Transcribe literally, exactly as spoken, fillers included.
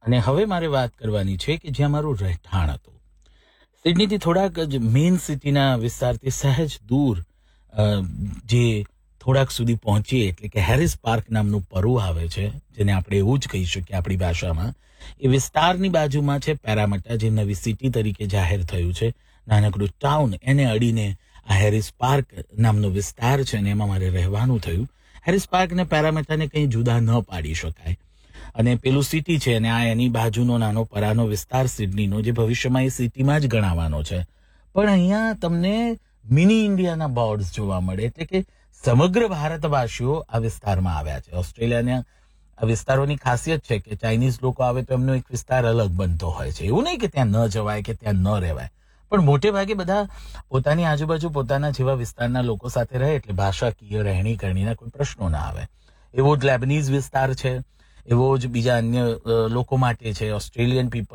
અને હવે મારે વાત કરવાની છે કે જ્યાં મારું રહેઠાણ હતું. સિડનીથી થોડાક જ મેઇન સિટીના વિસ્તારથી સહેજ દૂર જે થોડાક સુધી પહોંચીએ એટલે કે હેરિસ પાર્ક નામનું પરું આવે છે, જેને આપણે એવું જ કહી શકીએ આપણી ભાષામાં. એ વિસ્તારની બાજુમાં છે પેરામટા, જે નવી સિટી તરીકે જાહેર થયું છે. નાનકડું ટાઉન, એને અડીને આ હેરિસ પાર્ક નામનો વિસ્તાર છે અને એમાં મારે રહેવાનું થયું. હેરિસ પાર્ક ને પેરામટાને કંઈ જુદા ન પાડી શકાય. અને પેલું સિટી છે અને આ એની બાજુનો નાનો પરાનો વિસ્તાર સિડનીનો, જે ભવિષ્યમાં એ સિટીમાં જ ગણાવાનો છે. પણ અહીંયા તમને મિની ઇન્ડિયાના બોર્ડ્સ જોવા મળે, એટલે કે સમગ્ર ભારતવાસીઓ આ વિસ્તારમાં આવ્યા છે. ઓસ્ટ્રેલિયાના આ વિસ્તારોની ખાસિયત છે કે ચાઇનીઝ લોકો આવે તો એમનો એક વિસ્તાર અલગ બનતો હોય છે. એવું નહીં કે ત્યાં ન જવાય કે ત્યાં ન રહેવાય, પણ મોટે ભાગે બધા પોતાની આજુબાજુ પોતાના જેવા વિસ્તારના લોકો સાથે રહે, એટલે ભાષાકીય રહેણી કરણીના કોઈ પ્રશ્નો ના આવે. એવો જ લેબનીઝ વિસ્તાર છે, એવો જ બીજા અન્ય લોકો માટે છે. Australian people